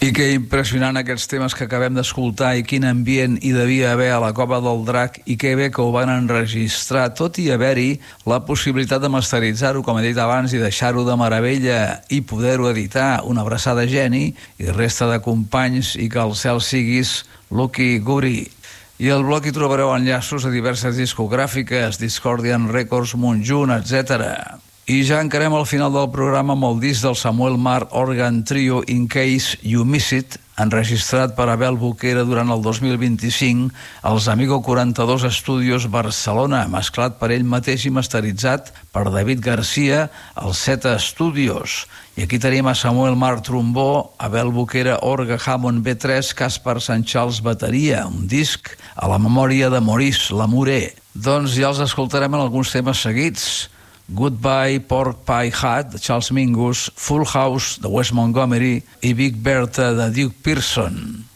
I que impressionant aquests temes que acabem d'escoltar i quin ambient hi devia haver a la Cova del Drac i que bé que ho van enregistrar, tot i haver-hi la possibilitat de masteritzar-ho, com he dit abans, i deixar-ho de meravella i poder-ho editar. Una abraçada, Geni, i resta de companys, i que el cel siguis Lucky Guri. I al bloc hi trobareu enllaços a diverses discogràfiques, Discordian Records, Montjunt, etc. I ja encarem al final del programa amb el disc del Samuel Mar Organ Trio In Case You Miss It, enregistrat per Abel Boquera durant el 2025 als Amigo 42 Studios Barcelona, mesclat per ell mateix i masteritzat per David Garcia als Zeta Studios. I aquí tenim a Samuel Mar trombó, Abel Boquera orgue Hammond B3, Caspar Sanchals bateria, un disc a la memòria de Maurice Lamoureux. Doncs ja els escoltarem en alguns temes seguits. Goodbye Pork Pie Hat, de Charles Mingus, Full House, de Wes Montgomery, i Big Bertha, de Duke Pearson.